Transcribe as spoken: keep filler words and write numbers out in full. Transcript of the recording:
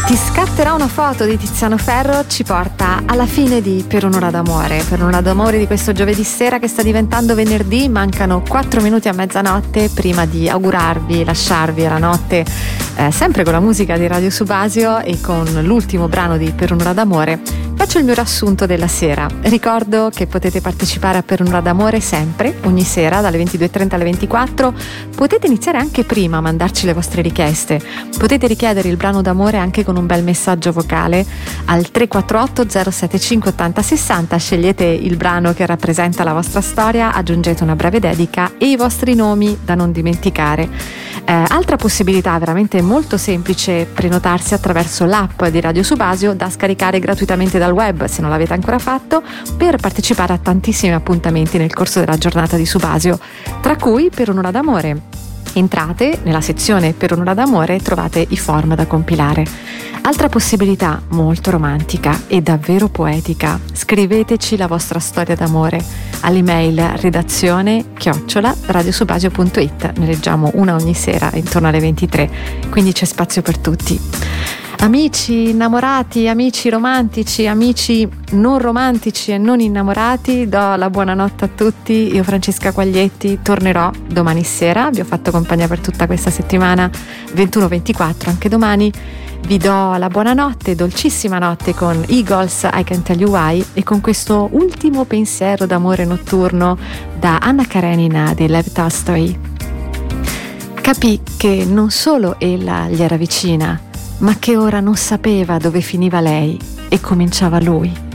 Ti scatterà una foto di Tiziano Ferro ci porta alla fine di Per un'ora d'amore. Per un'ora d'amore di questo giovedì sera che sta diventando venerdì, mancano quattro minuti a mezzanotte prima di augurarvi, lasciarvi alla notte, eh, sempre con la musica di Radio Subasio e con l'ultimo brano di Per un'ora d'amore. Faccio il mio riassunto della sera. Ricordo che potete partecipare a Per un'ora d'amore sempre, ogni sera, dalle ventidue e trenta alle ventiquattro. Potete iniziare anche prima a mandarci le vostre richieste. Potete richiedere il brano d'amore anche con un bel messaggio vocale al tre quattro otto zero sette cinque otto zero sei zero. Scegliete il brano che rappresenta la vostra storia, aggiungete una breve dedica e i vostri nomi da non dimenticare. Eh, altra possibilità veramente molto semplice: prenotarsi attraverso l'app di Radio Subasio, da scaricare gratuitamente dal web se non l'avete ancora fatto, per partecipare a tantissimi appuntamenti nel corso della giornata di Subasio, tra cui Per un'ora d'amore. Entrate nella sezione Per un'ora d'amore e trovate i form da compilare. Altra possibilità molto romantica e davvero poetica: scriveteci la vostra storia d'amore all'email redazione chiocciola radiosubasio punto it. Ne leggiamo una ogni sera intorno alle ventitré, quindi c'è spazio per tutti. Amici innamorati, amici romantici, amici non romantici e non innamorati, do la buonanotte a tutti. Io, Francesca Quaglietti, tornerò domani sera, vi ho fatto compagnia per tutta questa settimana, ventuno ventiquattro anche domani. Vi do la buonanotte, dolcissima notte con Eagles, I Can Tell You Why, e con questo ultimo pensiero d'amore notturno da Anna Karenina di Lev Tolstoi. Capì che non solo ella gli era vicina, ma che ora non sapeva dove finiva lei e cominciava lui.